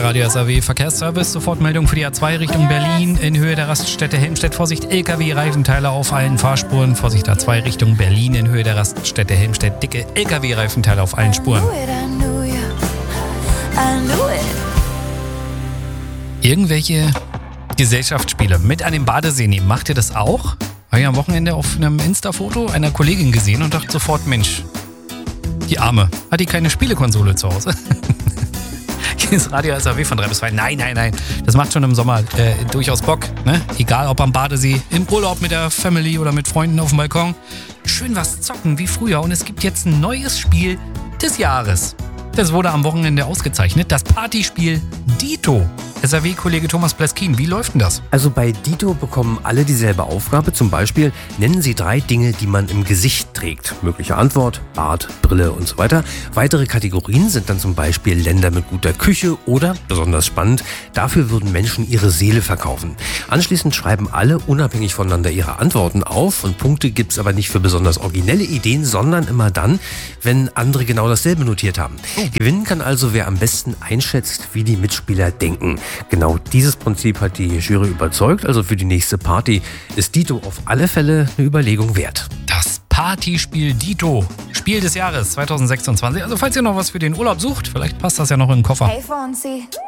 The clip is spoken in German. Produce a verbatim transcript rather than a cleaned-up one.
Radio S R W Verkehrsservice. Sofortmeldung für die A zwei Richtung Berlin. In Höhe der Raststätte Helmstedt. Vorsicht, L K W-Reifenteile auf allen Fahrspuren. Vorsicht, A zwei Richtung Berlin. In Höhe der Raststätte Helmstedt. Dicke L K W-Reifenteile auf allen Spuren. Irgendwelche Gesellschaftsspiele mit an den Badesee nehmen. Macht ihr das auch? Habe ich am Wochenende auf einem Insta-Foto einer Kollegin gesehen und dachte sofort, Mensch, die Arme. Hat die keine Spielekonsole zu Hause? Hier ist Radio S R W von drei bis zwei. Nein, nein, nein. Das macht schon im Sommer äh, durchaus Bock. Ne? Egal ob am Badesee, im Urlaub mit der Family oder mit Freunden auf dem Balkon. Schön was zocken wie früher. Und es gibt jetzt ein neues Spiel des Jahres. Das wurde am Wochenende ausgezeichnet. Das Partyspiel Dito. S R W-Kollege Thomas Pleskin, wie läuft denn das? Also bei Dito bekommen alle dieselbe Aufgabe. Zum Beispiel nennen Sie drei Dinge, die man im Gesicht trägt. Mögliche Antwort, Bart, Brille und so weiter. Weitere Kategorien sind dann zum Beispiel Länder mit guter Küche oder, besonders spannend, dafür würden Menschen ihre Seele verkaufen. Anschließend schreiben alle unabhängig voneinander ihre Antworten auf und Punkte gibt's aber nicht für besonders originelle Ideen, sondern immer dann, wenn andere genau dasselbe notiert haben. Oh. Gewinnen kann also, wer am besten einschätzt, wie die Mitspieler denken. Genau dieses Prinzip hat die Jury überzeugt. Also für die nächste Party ist Dito auf alle Fälle eine Überlegung wert. Das Partyspiel Dito. Spiel des Jahres zwanzig sechsundzwanzig. Also falls ihr noch was für den Urlaub sucht, vielleicht passt das ja noch in den Koffer. Hey Fonzie,